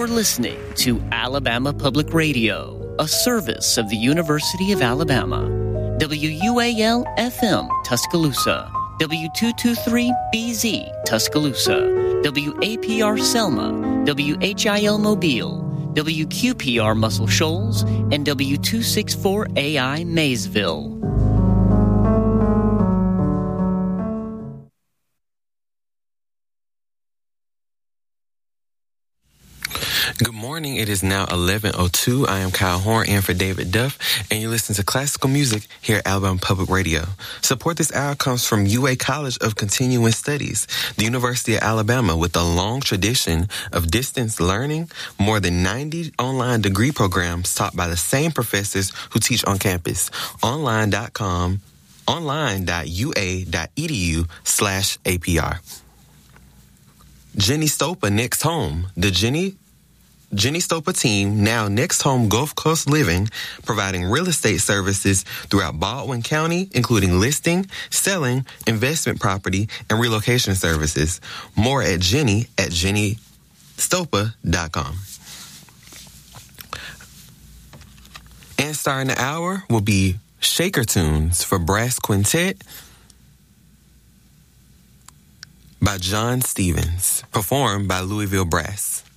listening to Alabama Public Radio, a service of the University of Alabama. WUAL-FM, Tuscaloosa. W223-BZ, Tuscaloosa. WAPR Selma. WHIL Mobile. WQPR Muscle Shoals. And W264AI Maysville. Good morning. It is now 11:02. I am Kyle Horn in for David Duff, and you listen to classical music here at Alabama Public Radio. Support this hour comes from UA College of Continuing Studies, the University of Alabama, with a long tradition of distance learning, more than 90 online degree programs taught by the same professors who teach on campus. online.ua.edu/APR. Jenny Stopa Next Home. The Jenny Stopa team, now Next Home Gulf Coast Living, providing real estate services throughout Baldwin County, including listing, selling, investment property, and relocation services. More at jennystopa.com. And starting the hour will be Shaker Tunes for Brass Quintet by John Stevens, performed by Louisville Brass.